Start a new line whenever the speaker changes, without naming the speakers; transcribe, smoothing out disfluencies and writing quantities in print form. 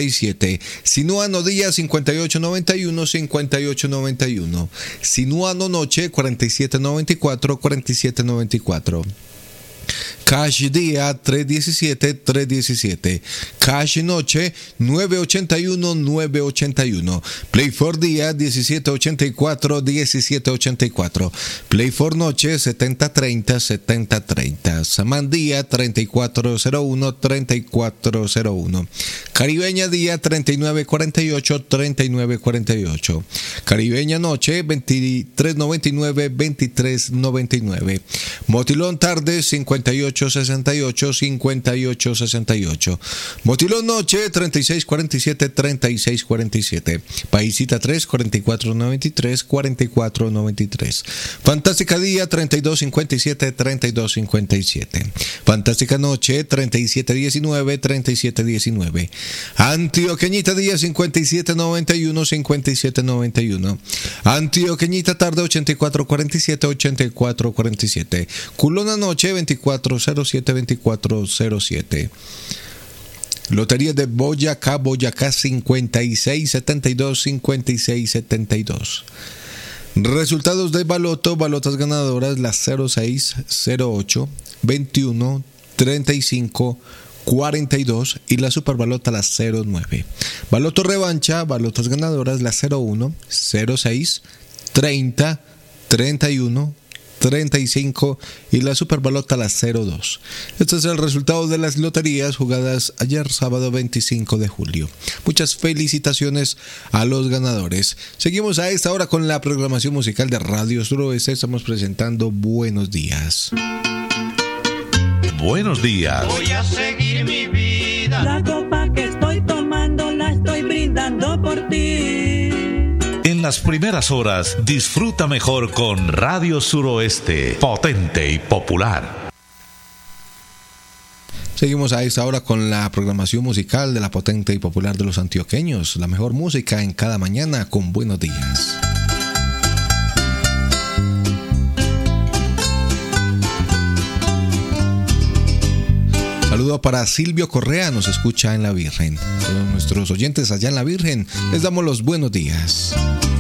57. Sinuano día 5891, 5891. Sinuano noche 4794, 4794. Cash día 317, 317. Cash noche 981, 981. Play for día 1784, 1784. Play for noche 7030, 7030. Saman día 3401, 3401. Caribeña día 3948, 3948. Caribeña noche 2399, 2399. Motilón tarde 5868, 5868. Motilón noche 3647, 3647. Paisita 3, 4493, 4493. Fantástica día 3257, 3257. Fantástica noche 3719, 3719. Antioqueñita día 5791, 5791. Antioqueñita tarde 8447, 8447. Culona noche 2407, 2407. Lotería de Boyacá, Boyacá 5672, 5672. Resultados de baloto, balotas ganadoras, las 06, 08, 21, 35, 42 y la superbalota las 09. Baloto revancha, balotas ganadoras las 01, 06, 30, 31, 35 y la superbalota las 02. Este es el resultado de las loterías jugadas ayer sábado 25 de julio. Muchas felicitaciones a los ganadores. Seguimos a esta hora con la programación musical de Radio Suroeste. Estamos presentando Buenos Días.
Buenos días.
Voy a seguir mi vida.
La copa que estoy tomando la estoy brindando por ti.
En las primeras horas, disfruta mejor con Radio Suroeste, potente y popular.
Seguimos a esta hora con la programación musical de la potente y popular de los antioqueños. La mejor música en cada mañana con Buenos Días. Saludo para Silvio Correa, nos escucha en La Virgen. A todos nuestros oyentes allá en La Virgen, les damos los buenos días.